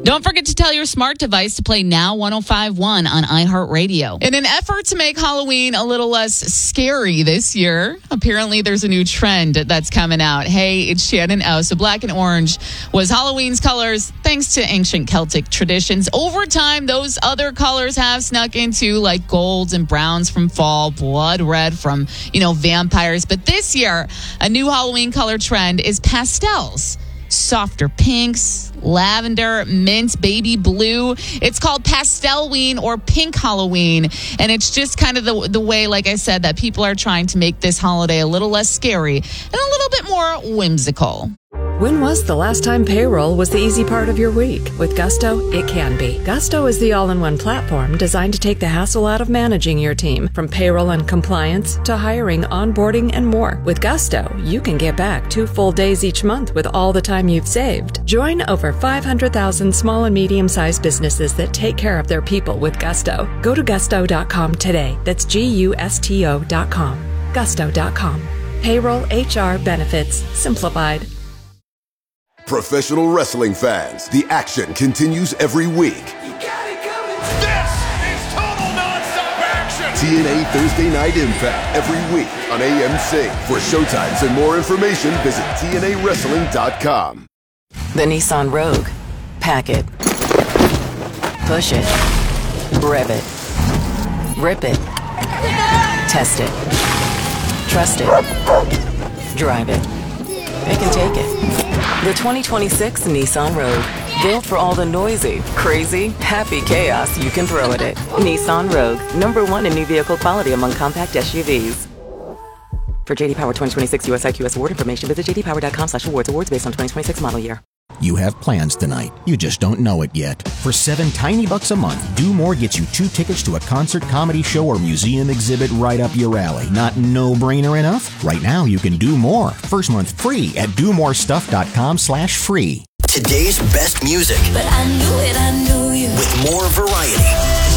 Don't forget to tell your smart device to play Now 105.1 on iHeartRadio. In an effort to make Halloween a little less scary this year, apparently there's a new trend that's coming out. Hey, it's Shannon O. So black and orange was Halloween's colors thanks to ancient Celtic traditions. Over time, those other colors have snuck into like golds and browns from fall, blood red from, vampires. But this year, a new Halloween color trend is pastels. Softer pinks, lavender, mint, baby blue. It's called Pastelween or Pink Halloween. And it's just kind of the way, like I said, that people are trying to make this holiday a little less scary and a little bit more whimsical. When was the last time payroll was the easy part of your week? With Gusto, it can be. Gusto is the all-in-one platform designed to take the hassle out of managing your team, from payroll and compliance to hiring, onboarding, and more. With Gusto, you can get back 2 full days each month with all the time you've saved. Join over 500,000 small and medium-sized businesses that take care of their people with Gusto. Go to gusto.com today. That's GUSTO.com. Gusto.com. Payroll, HR, benefits, simplified. Professional wrestling fans, the action continues every week. You got it coming. This is total nonstop action. TNA Thursday Night Impact every week on AMC. For showtimes and more information, visit TNAWrestling.com. The Nissan Rogue. Pack it. Push it. Rev it. Rip it. Test it. Trust it. Drive it. They can take it. The 2026 Nissan Rogue. Built for all the noisy, crazy, happy chaos you can throw at it. Nissan Rogue. #1 in new vehicle quality among compact SUVs. For JD Power 2026 US IQS award information, visit jdpower.com/awards. Awards based on 2026 model year. You have plans tonight. You just don't know it yet. For $7 a month, Do More gets you 2 tickets to a concert, comedy show, or museum exhibit right up your alley. Not no-brainer enough? Right now, you can do more. First month free at domorestuff.com/free. Today's best music. But I knew it, I knew you. With more variety.